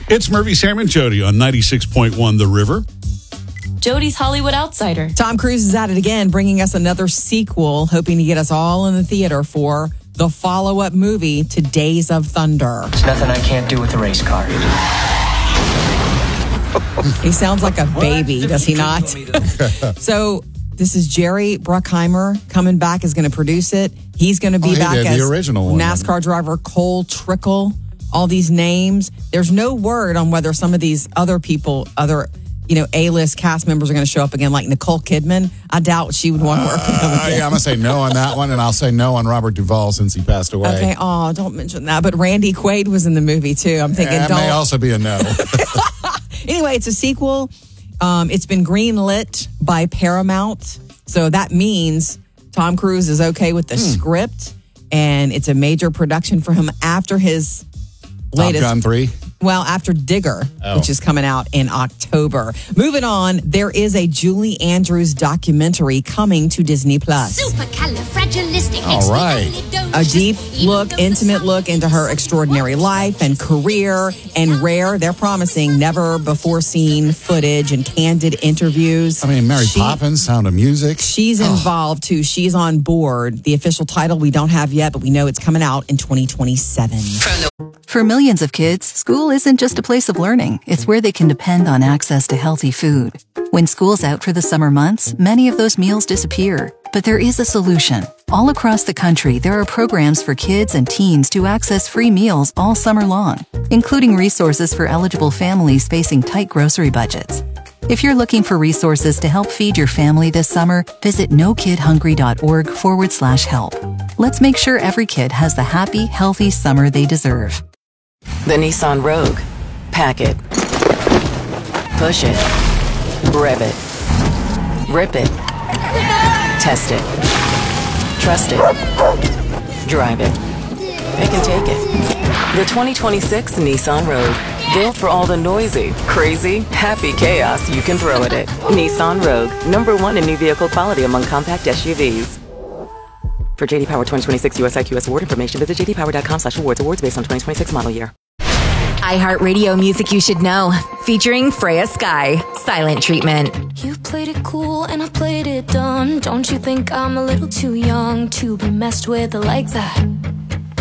It's Murphy, Sam, and Jody on 96.1 The River. Jody's Hollywood Outsider. Tom Cruise is at it again, bringing us another sequel, hoping to get us all in the theater for the follow-up movie to Days of Thunder. There's nothing I can't do with a race car. He sounds like a baby, does he not? So this is Jerry Bruckheimer coming back, is going to produce it. He's going to be back as the original one. NASCAR driver Cole Trickle. All these names. There's no word on whether some of these other people, A-list cast members are going to show up again, like Nicole Kidman. I doubt she would want to work with them again. I'm going to say no on that one, and I'll say no on Robert Duvall since he passed away. Okay, don't mention that. But Randy Quaid was in the movie, too. I'm thinking, that may also be a no. Anyway, it's a sequel. It's been greenlit by Paramount. So that means Tom Cruise is okay with the script, and it's a major production for him after his latest. Top Gun 3? Well, after Digger, which is coming out in October. Moving on, there is a Julie Andrews documentary coming to Disney+. All right. A deep look, intimate look into her extraordinary life and career, and rare, they're promising, never before seen footage and candid interviews. I mean, Mary Poppins, Sound of Music. She's involved too. She's on board. The official title we don't have yet, but we know it's coming out in 2027. For millions of kids, school isn't just a place of learning. It's where they can depend on access to healthy food. When school's out for the summer months, many of those meals disappear. But there is a solution. All across the country, there are programs for kids and teens to access free meals all summer long, including resources for eligible families facing tight grocery budgets. If you're looking for resources to help feed your family this summer, visit nokidhungry.org/help. Let's make sure every kid has the happy, healthy summer they deserve. The Nissan Rogue. Pack it. Push it. Rev it. Rip it. Test it. Trust it. Drive it. Pick and take it. The 2026 Nissan Rogue. Built for all the noisy, crazy, happy chaos you can throw at it. Nissan Rogue. #1 in new vehicle quality among compact SUVs. For JD Power 2026 US IQS award information, visit jdpower.com/awards. Awards based on 2026 model year. iHeartRadio music you should know. Featuring Freya Sky, Silent Treatment. You played it cool and I played it dumb. Don't you think I'm a little too young to be messed with like that?